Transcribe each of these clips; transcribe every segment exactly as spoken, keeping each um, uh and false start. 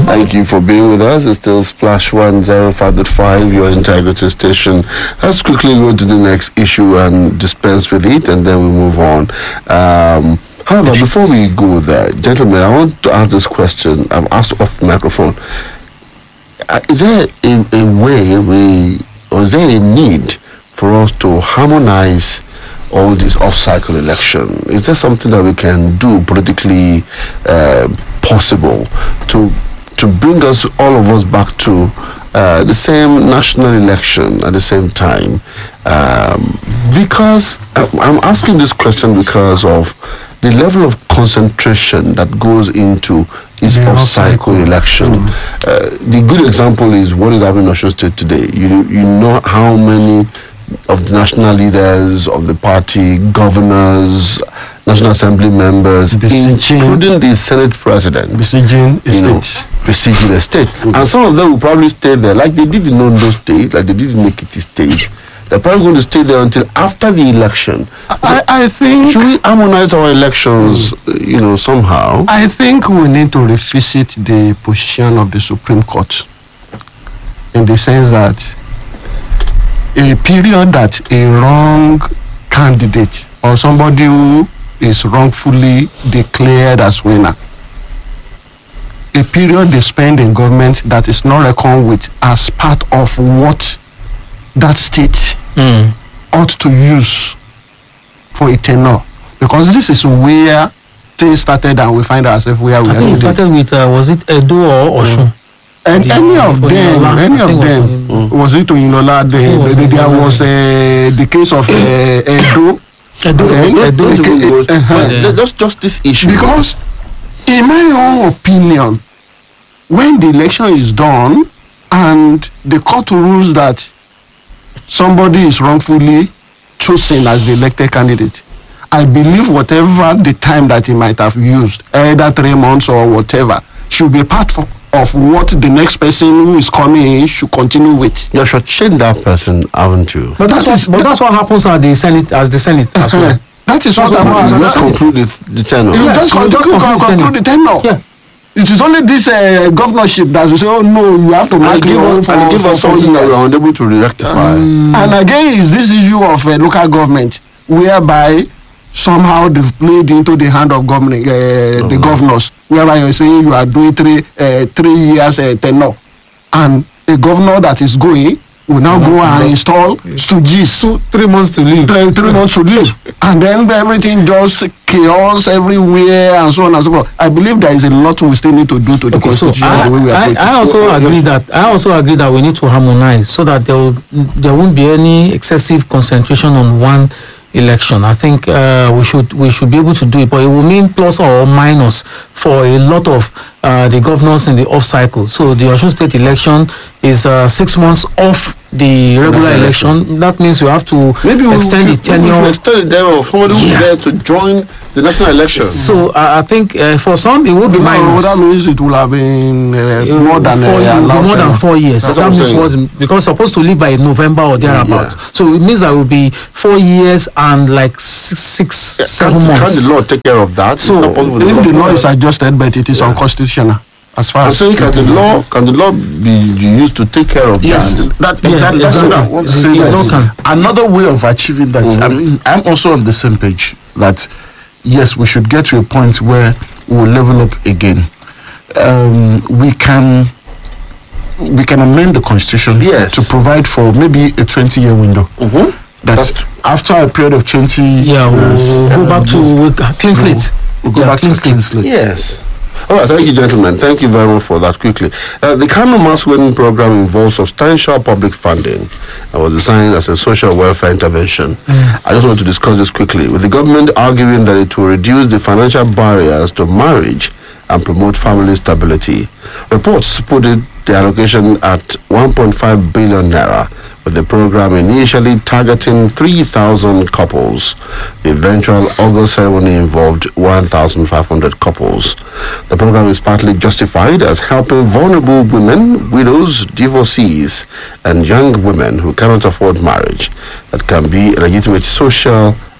Thank you for being with us. It's still Splash one oh five point five, your integrity station. Let's quickly go to the next issue and dispense with it, and then we move on. Um, however, before we go there, gentlemen, I want to ask this question. I've asked off the microphone. Uh, is there a, a way we, or is there a need for us to harmonize all this off-cycle election? Is there something that we can do politically uh, possible to to bring us, all of us, back to uh, the same national election at the same time? Um, because I'm asking this question because of the level of concentration that goes into this The off-cycle election. Mm. Uh, the good example is what is happening in Osun State today. You you know how many of the national leaders of the party, governors, National Assembly members, Besieging, including the Senate president, besieging you know, estate. besieging the state. Mm. And some of them will probably stay there, like they did in Ondo State, like they did in Ekiti State. They're probably going to stay there until after the election. I, I think... Should we harmonize our elections, mm. you know, somehow? I think we need to revisit the position of the Supreme Court, in the sense that a period that a wrong candidate or somebody who is wrongfully declared as winner, a period they spend in government that is not reckoned with as part of what that state mm. ought to use for a tenure, because this is where things started and we find ourselves where we I are think today. it started with uh, was it Edo or Osun? Mm. And The, any of them, Oyinola, any I of think was them, in- was it Oyinola? There, was there, there Oyinola. was uh, the case of uh, Edo. Edo, Eh, was Edo. Don't even go- Uh-huh. but just, just this issue. Because, in my own opinion, when the election is done and the court rules that somebody is wrongfully chosen as the elected candidate, I believe whatever the time that he might have used, either three months or whatever, should be part of, of what the next person who is coming in should continue with. You should change that person, haven't you? But that's That what, is- but that's what happens at the Senate, as the Senate as well. That is what That's I'm what- You that's just what- conclude the, the tenure. You Yes, just you con- just con- con- conclude conclude the tenure. Yeah. It is only this uh, governorship that will say, oh no, you have to And make give your own us, for, and give for us four something that years. we are unable to rectify. And again, is this issue of uh, local government, whereby somehow they've played into the hand of government, uh, the governors, whereby you're saying you are doing three uh, three years uh, tenure, and a governor that is going will now go and install stooges. Two, three months to leave. Uh, three months to live, and then everything just chaos everywhere and so on and so forth. I believe there is a lot we still need to do to the Okay, so constitution I, the way we I, approach I it. also So, agree yes. that I also agree that we need to harmonize so that there will, there won't be any excessive concentration on one election. I think uh, we should we should be able to do it, but it will mean plus or minus for a lot of uh, the governors in the off cycle. So the Osun State election is uh, six months off the regular National election. That means you have to Maybe we extend should, the maybe we tenure. should extend the tenure of somebody who's Yeah. there to join the national election. So uh, I think uh, for some it would be No, minus. that means it will have been uh, It will- more than four, uh, it will be allowed more than tenure. four years. That's that what I'm means saying. what because supposed to leave by November or thereabouts. Yeah. So it means that it will be four years and like six, six seven Can't, months. can't the law take care of that? So, It's not possible If the law is Yeah. adjusted, but it is unconstitutional as far I'm as. saying, can the law can the law be used to take care of Yes, that? that Yeah, exactly. That's exactly. what I want to The- say. the that law can. Another way of achieving that. Mhm. I mean, I'm also on the same page that yes, we should get to a point where we will level up again. Um, we can we can amend the constitution Yes. to provide for maybe a twenty-year window. Mm-hmm. That That's- after a period of twenty Yeah, we'll years, go uh, back to uh, clean slate. we'll go Yeah, back clean to clean slate. slate. Yes. All right, thank you, gentlemen. Thank you very much for that. Quickly, uh, the Kano Mass Wedding Program involves substantial public funding and was designed as a social welfare intervention. I just want to discuss this quickly. With the government arguing that it will reduce the financial barriers to marriage and promote family stability, reports put it the allocation at one point five billion naira, with the program initially targeting three thousand couples. The eventual August ceremony involved one thousand five hundred couples. The program is partly justified as helping vulnerable women, widows, divorcees, and young women who cannot afford marriage. That can be a legitimate social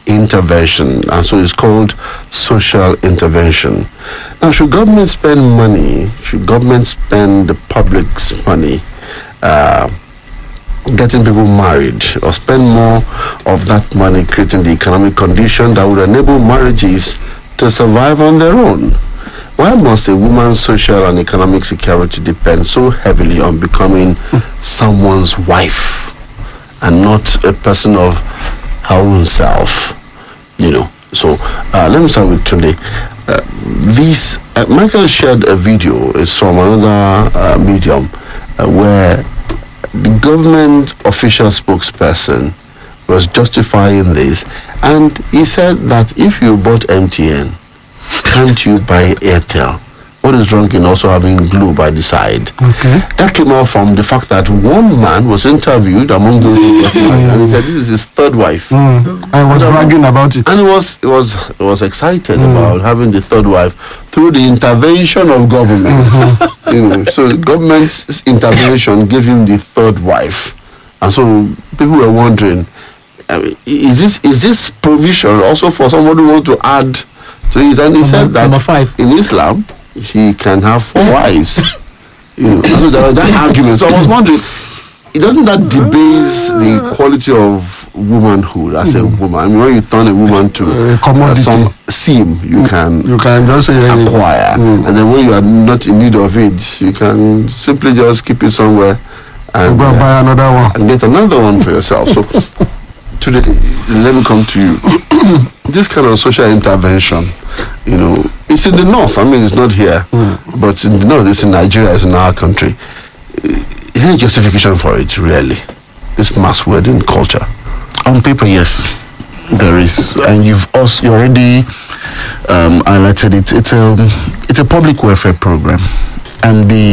intervention, and so it's called social intervention. Now, should government spend money, should government spend the public's money uh, getting people married, or spend more of that money creating the economic condition that would enable marriages to survive on their own? Why must a woman's social and economic security depend so heavily on becoming someone's wife and not a person of her own self? You know, so uh, let me start with Tunde. Uh, these uh, Michael shared a video. It's from another uh, medium uh, where the government official spokesperson was justifying this, and he said that if you bought M T N, can't you buy Airtel? What is wrong in also having Glo by the side? Okay. That came out from the fact that one man was interviewed among those who were, and he said this is his third wife. Mm. I was bragging about it. And he was he was he was excited about having the third wife through the intervention of government. You know, so the government's intervention gave him the third wife, and so people were wondering, I mean, is this is this provision also for somebody who wants to add to it? And he says that number five. in Islam he can have four wives. You know, so there was that argument. So I was wondering, doesn't that debase the quality of womanhood as a woman? I mean, when you turn a woman to Uh, uh, commodity. some seam you can You can just say uh, acquire, Mm. and then when you are not in need of it, you can simply just keep it somewhere and, go and uh, buy another one. and get another one for yourself. So today, let me come to you. This kind of social intervention, you know, it's in the north. I mean, it's not here, but in the north, it's in Nigeria, it's in our country. Is there a justification for it, really? This mass wedding culture. On paper, yes, there is, and you've also you already um, highlighted it. It's a it's a public welfare program, and the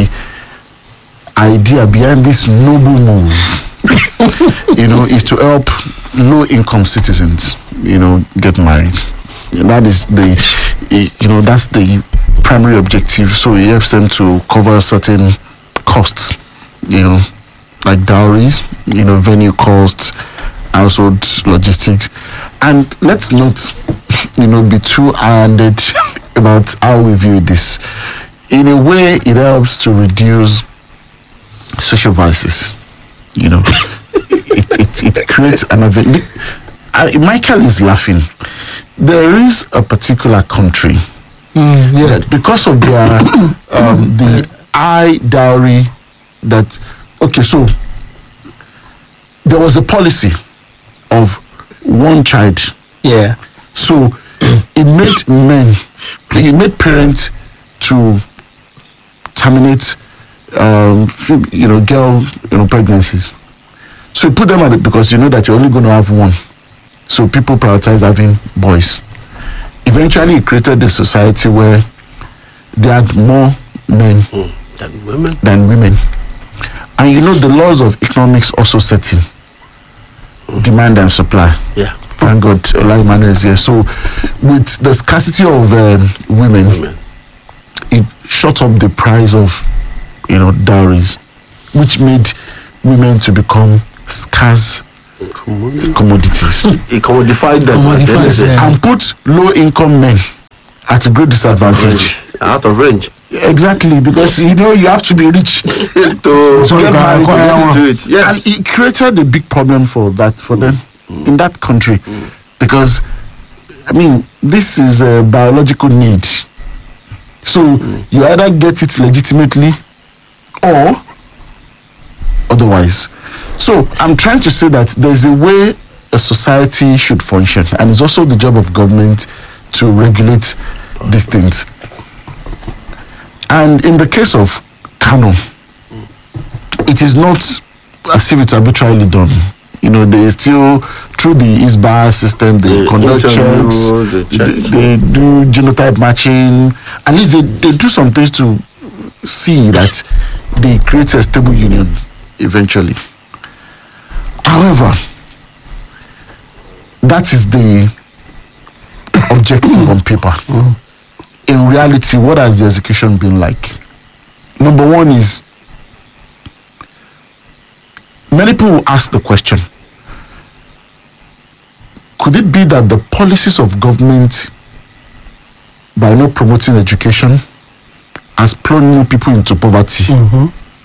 idea behind this noble move, you know, is to help low-income citizens, you know, get married. That is the, you know, that's the primary objective. So it helps them to cover certain costs, you know, like dowries, you know, venue costs, household logistics. And let's not, you know, be too handed about how we view this. In a way, it helps to reduce social vices, you know. it, it, it creates an event. Uh, Michael is laughing. There is a particular country Mm, yeah. that because of their um, the high dowry that okay, so there was a policy of one child. Yeah. So it made men, it made parents to terminate, um, f- you know, girl, you know, pregnancies. So you put them at it because you know that you're only going to have one. So people prioritize having boys. Eventually, it created a society where they had more men Than women. than women. And you know, the laws of economics also set in demand and supply. Yeah. Thank God, Ola Emmanuel is here. So, with the scarcity of um, women, Women. it shot up the price of, you know, dowries, which made women to become scarce commodities It commodified them. at the end of the day. Commodifies, and put low-income men at a great disadvantage. Out of range. Exactly, because you know you have to be rich to So you get can married to acquire get one. into it. Yes. and it created a big problem for that for them in that country, because I mean this is a biological need, so you either get it legitimately or otherwise. So I'm trying to say that there's a way a society should function, and it's also the job of government to regulate these things. And in the case of Kano, it is not as if it's arbitrarily done. You know, they still, through the ISBA system, they They conduct interview, checks, they check. they, they do genotype matching. At least they, they do some things to see that they create a stable union eventually. However, that is the objective on paper. In reality, what has the execution been like? Number one is, many people ask the question, could it be that the policies of government, by not promoting education, has plunged more people into poverty, Mm-hmm.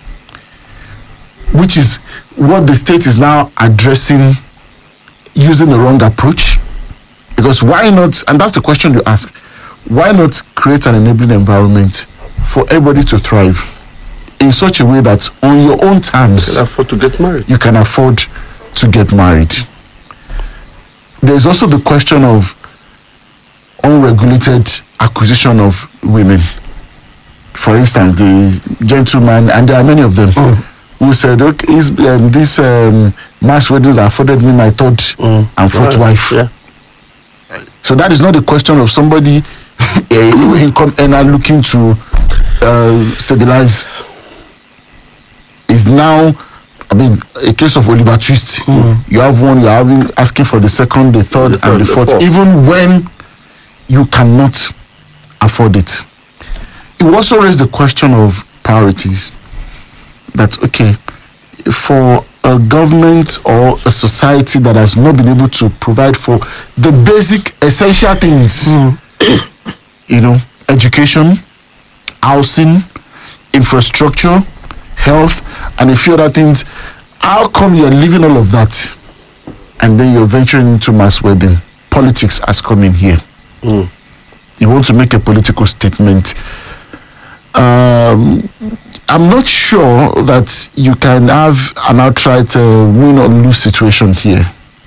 which is what the state is now addressing using the wrong approach? Because why not, and that's the question you ask, why not create an enabling environment for everybody to thrive in such a way that on your own terms Can afford to get married. you can afford to get married? There's also the question of unregulated acquisition of women. For instance, the gentleman, and there are many of them, who said, okay, is, um, this um, mass weddings afforded me my third and fourth Right. wife. Yeah. So that is not a question of somebody a low income earner looking to uh, stabilize. Is now, I mean, a case of Oliver Twist. You have one, you are having asking for the second, the third, The third, and the the fourth, fourth. even when you cannot afford it. You also raise the question of priorities. That okay, for a government or a society that has not been able to provide for the basic essential things, you know, education, housing, infrastructure, health, and a few other things, how come you're leaving all of that and then you're venturing into mass wedding? Politics has come in here. You want to make a political statement. Um, I'm not sure that you can have an outright uh, win or lose situation here.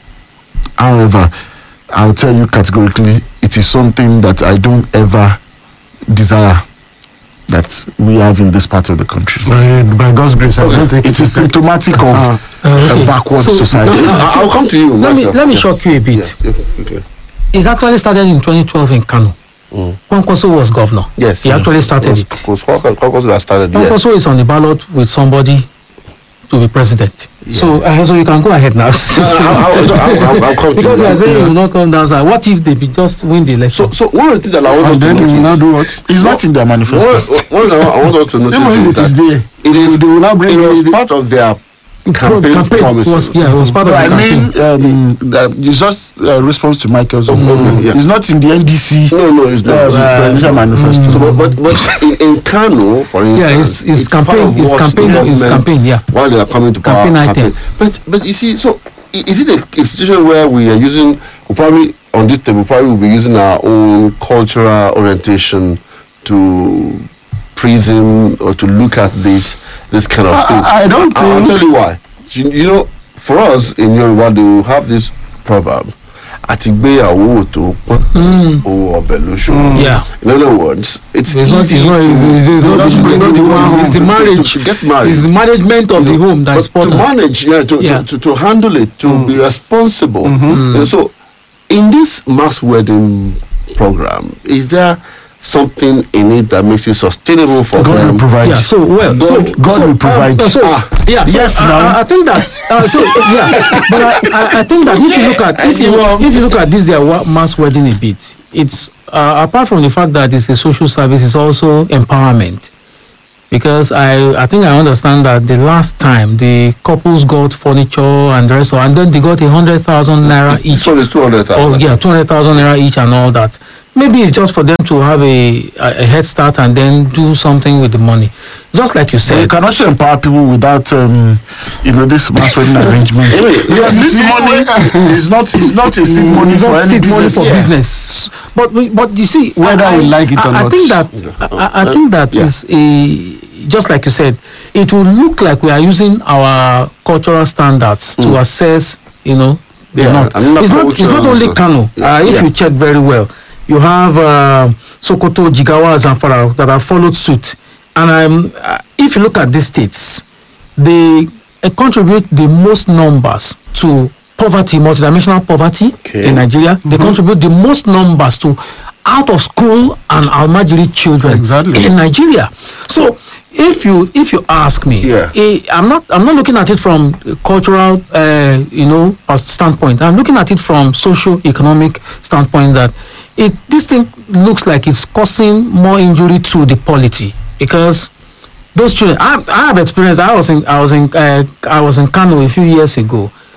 However, I'll tell you categorically, it is something that I don't ever desire that we have in this part of the country. By, by God's grace, I don't think It is symptomatic of Uh, okay. a backward So- society. I- I'll come to you. Let me Michael. let me Yeah. shock you a bit. Yeah. Okay. It actually started in twenty twelve in Kano. Kwankwaso was governor. Yes. He actually started it. Because Kwankwaso has started. Yes. Kwankwaso is on the ballot with somebody to be president. So, uh, so you can go ahead now. I'll, I'll, I'll, I'll, I'll come to Because you you. are saying you will not come down. Sir. What if they be just win the election? So, so one of the things that I want and us to then they will now notice. do what? It's not in their One, manifesto. one thing I want us to notice Even is if it is that there, it is. they will now bring It was it- part of their Pro- campaign, promises. was, yeah, it was part No, of I the campaign. mean, um, that it's just a response to Michael's own. Mm, yeah. It's not in the N D C No, no, it's not. uh, presidential manifesto. So, but, but, but in, in Kano, for instance, Yeah, it's- it's part campaign- of it's what campaign- the it's government- campaign, yeah. While they are coming to power, Campaign item. But but you see, so i- is it a institution where we are using? We probably on this table probably will be using our own cultural orientation to prism or to look at this this kind of I- thing. I- I don't I'll think- tell you why. You, you know, for us in Yoruba, they will have this proverb. Àti gbéyàwó tó pọ́n, owó ọbẹ̀ ló ṣòro. Yeah. In other words, it's It's not, easy it's not, to it's, it's, it's not, to it's get not the married, one, it's the to- marriage. to get married. It's the management of the home that is But to important. manage, yeah, to, Yeah. To, to, to handle it, to be responsible. You know, so, in this mass wedding program, is there something in it that makes it sustainable for God them? will provide. Yeah, so well, so God- God so, will provide. Uh, so, Ah, yeah, so yes, I, now. I, I think that uh, so yeah, but I, I, I think that if you look at if you if you look at this their wa- mass wedding a bit, it's uh, apart from the fact that it's a social service, it's also empowerment. Because I, I think I understand that the last time the couples got furniture and the rest of, and then they got a hundred thousand naira each. So it's two hundred thousand. Oh yeah, two hundred thousand naira each and all that. Maybe it's just for them to have a, a a head start and then do something with the money. Just like you So you said. can also empower people without, um, you know, this mass wedding arrangement. Because this money is not is not a seed money You for don't any seed money business. for Yeah. business. But we- but you see, Whether I, we like it or I, I not. think that I, I- I think that Yeah. is a just like you said. It will look like we are using our cultural standards to assess, you know, the Yeah, north. I mean, It's not culture it's not only also. Kano. Yeah. Uh, if Yeah. you check very well, you have uh, Sokoto, Jigawa, Zamfara that have followed suit. And um, uh, if you look at these states, they uh, contribute the most numbers to poverty, multidimensional poverty Okay. in Nigeria. They contribute the most numbers to out of school and almajiri children Exactly. in Nigeria. So if you if you ask me, Yeah. eh, I'm not I'm not looking at it from a cultural uh, you know pers- standpoint. I'm looking at it from socio-economic standpoint that it this thing looks like it's causing more injury to the polity because those children I, I have experience. I was in I was in uh, I was in Kano a few years ago.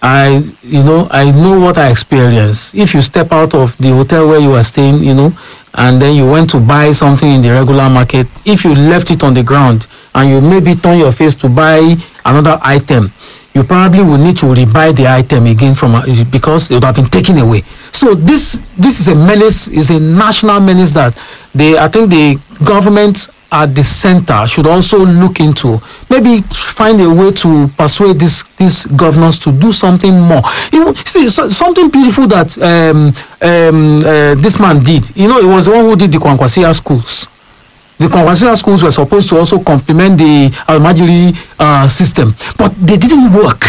I, you know, I know what I experienced. If you step out of the hotel where you are staying, you know, and then you went to buy something in the regular market, if you left it on the ground and you maybe turn your face to buy another item, you probably will need to rebuy the item again from uh, because it would have been taken away. So this this is a menace, is a national menace that they, I think the government at the center should also look into, maybe find a way to persuade these these governors to do something more. You know, see, so, something beautiful that um, um, uh, this man did. You know, it was the one who did the Kwankwasia schools. The Kwankwasia schools were supposed to also complement the Almajiri uh, system, but they didn't work.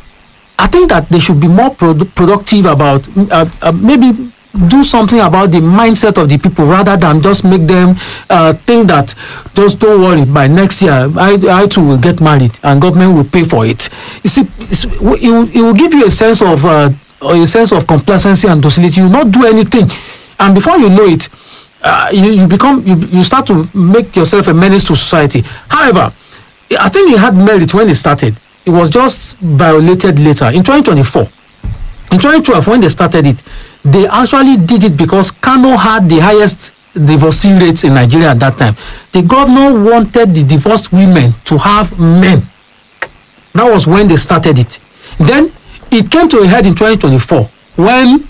I think that they should be more produ- productive about uh, uh, maybe do something about the mindset of the people rather than just make them uh, think that just don't worry, by next year I, I too will get married and government will pay for it. You see, it's, it, will, it will give you a sense of uh, a sense of complacency and docility. You will not do anything, and before you know it, uh, you, you become you, you start to make yourself a menace to society. However, I think it had merit when it started. It was just violated later in twenty twenty-four. In twenty twelve, when they started it, they actually did it because Kano had the highest divorcee rates in Nigeria at that time. The governor wanted the divorced women to have men. That was when they started it. Then it came to a head in twenty twenty-four when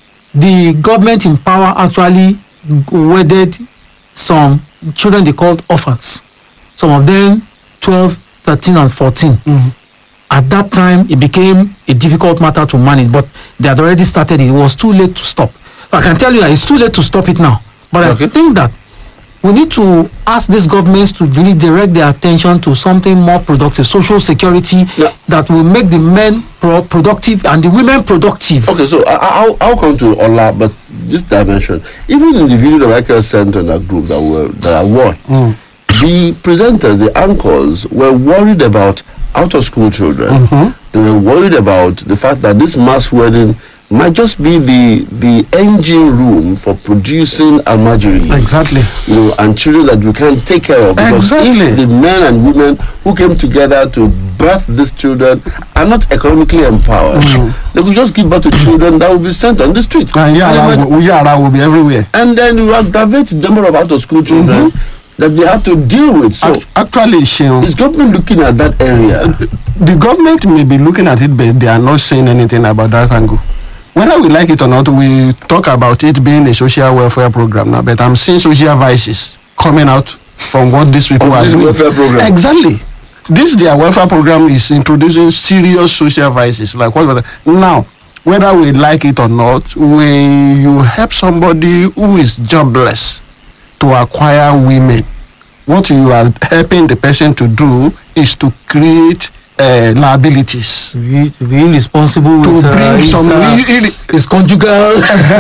the government in power actually wedded some children they called orphans. Some of them twelve, thirteen, and fourteen. Mm-hmm. At that time, it became a difficult matter to manage, but they had already started it. It was too late to stop. I can tell you that it's too late to stop it now. But okay. I think that we need to ask these governments to really direct their attention to something more productive, social security, yeah. that will make the men pro- productive and the women productive. Okay, so I'll, I'll come to Ola, but this dimension, even in the video that I sent on that group that were that I watched, mm. the presenters, the anchors, were worried about out-of-school children. Mm-hmm. They were worried about the fact that this mass wedding might just be the the engine room for producing almajiri. Exactly. You know, and children that we can't take care of. Because exactly. if the men and women who came together to birth these children are not economically empowered, mm-hmm. they could just give birth to children that will be sent on the street. And yeah, and will, yeah, will be everywhere. And then you aggravate the number of out-of-school children. Mm-hmm. that they have to deal with. So actually, Sheon, is government looking at that area? The government may be looking at it, but they are not saying anything about that angle. Whether we like it or not, we talk about it being a social welfare program now, but I'm seeing social vices coming out from what these people of are this doing. Welfare program. Exactly. This their welfare program is introducing serious social vices. Like what? Now, whether we like it or not, when you help somebody who is jobless to acquire women, what you are helping the person to do is to create uh, liabilities. To be, to be irresponsible to with bring uh, his, some uh, re- his conjugal.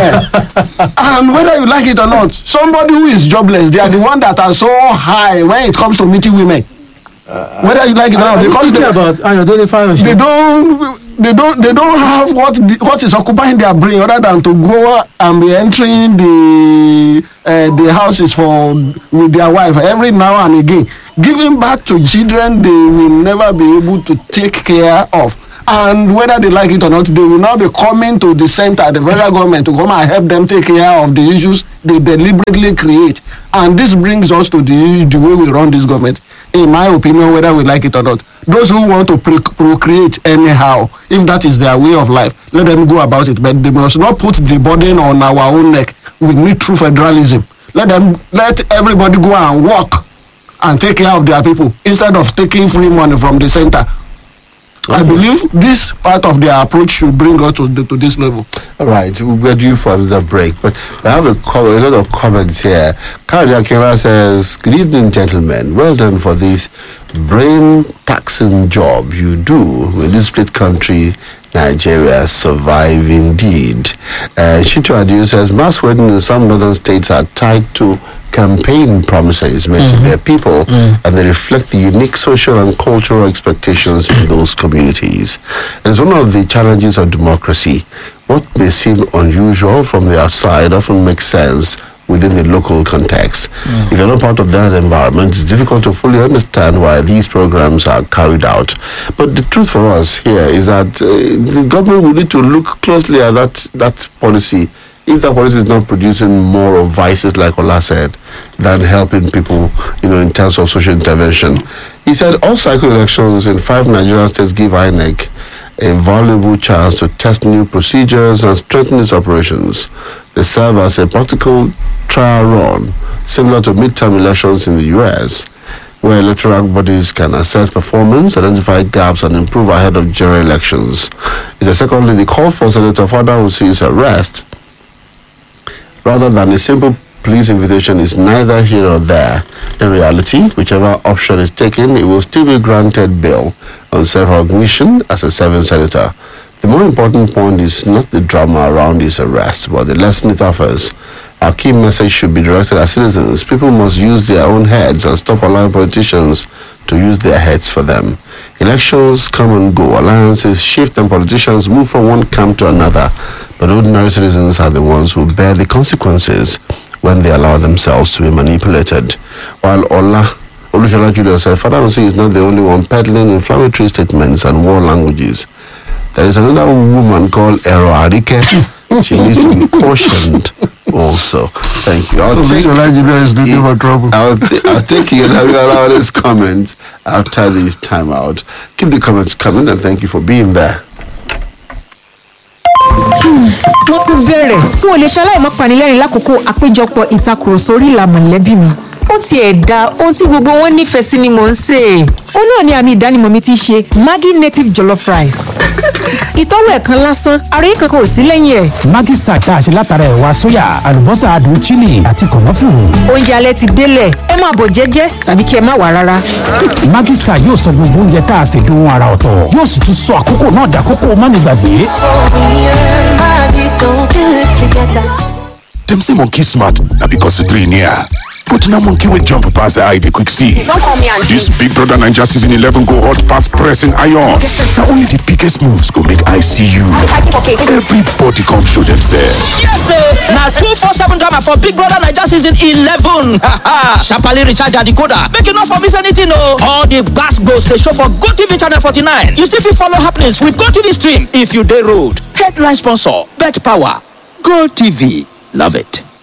And whether you like it or not, somebody who is jobless, they are the one that are so high when it comes to meeting women. Uh, whether you like it or not, because they, about, they don't. They don't. They don't have what the, what is occupying their brain other than to go and be entering the uh, the houses for with their wife every now and again, giving back to children they will never be able to take care of. And whether they like it or not, they will now be coming to the center, the federal government, to come and help them take care of the issues they deliberately create. And this brings us to the the way we run this government. In my opinion, whether we like it or not, those who want to pre- procreate anyhow, if that is their way of life, let them go about it. But they must not put the burden on our own neck. We need true federalism. Let them, let everybody go and work and take care of their people instead of taking free money from the center. I believe this part of their approach should bring us to, the, to this level. All right, we're due for another break, but I have a, co- a lot of comments here. Kari Akela says, good evening, gentlemen. Well done for this brain-taxing job you do with this great country, Nigeria, survive indeed. Uh, Shitu Adiu says, mass weddings in some northern states are tied to campaign promises made mm-hmm. to their people, mm. and they reflect the unique social and cultural expectations in those communities. It is one of the challenges of democracy. What may seem unusual from the outside often makes sense within the local context. Mm. If you're not part of that environment, it's difficult to fully understand why these programs are carried out. But the truth for us here is that uh, the government will need to look closely at that, that policy. If that policy is not producing more of vices, like Ola said, than helping people, you know, in terms of social intervention. He said all cycle elections in five Nigerian states give I N E C a valuable chance to test new procedures and strengthen its operations. They serve as a practical trial run, similar to midterm elections in the U S, where electoral bodies can assess performance, identify gaps, and improve ahead of general elections. It's a secondly, the call for Senator Fada Hussi's arrest, rather than a simple police invitation, is neither here nor there. In reality, whichever option is taken, it will still be granted bail on self-recognition as a serving senator. The more important point is not the drama around his arrest, but the lesson it offers. Our key message should be directed at citizens. People must use their own heads and stop allowing politicians to use their heads for them. Elections come and go, alliances shift, and politicians move from one camp to another. But ordinary citizens are the ones who bear the consequences when they allow themselves to be manipulated. While Ola Olusola Julius said, Fada Hussi is not the only one peddling inflammatory statements and war languages. There is another woman called Ero Arike. She needs to be cautioned also. Thank you. I'll take, is looking for trouble. I'll, th- I'll take you and I will allow this comments after this timeout. Keep the comments coming, and thank you for being there. Wọ́n tún bẹ̀rẹ̀ fún olè ṣaláì má panilẹ́rìn lákòókò àpéjọpọ̀ ìtakùrọ̀sọ orí ìlà mọ̀lẹ́bí mi. Ó tiẹ̀ da ohun tí gbogbo wọn nífẹ̀ẹ́ sí ni mò ń sè. Ó náà ni àmì ìdánimọ̀ mi ti ṣe Maggi native jollof rice. Ìtọ́wò ẹ̀kan lásán, ara yìí kankan ò sí lẹ́yìn ẹ̀. Maggi Star tá a ṣe látara ẹ̀wà sóyà, àlùbọ́sà adùn chili àti kànáfùrù. Oúnjẹ alẹ́ ti délẹ̀, ẹ máa bọ̀ jẹ́jẹ́ tàbí kí ẹ má wá rárá. Maggi Star yóò sọ gbogbo oúnjẹ tá a ṣe dohun ara ọ̀tọ̀. Yóò sì tún sọ àkókò náà dàkókò mánigbàgbé. Dem say monkey smart, na because the three near. But now monkey will jump past the eye, they quick see. Don't call me auntie. This Big Brother Ninja season eleven go hot past pressing iron. Now only the biggest moves go make I see you. Everybody come show themselves. Yes, sir. Now two four seven drama for Big Brother Ninja season eleven. Sharply recharge your decoder. Make you not for miss anything, no. All the gas goes they show for GoTV channel forty-nine. You still fit follow happenings with GoTV stream if you day road. Headline sponsor, Bet Power. GoTV. Love it.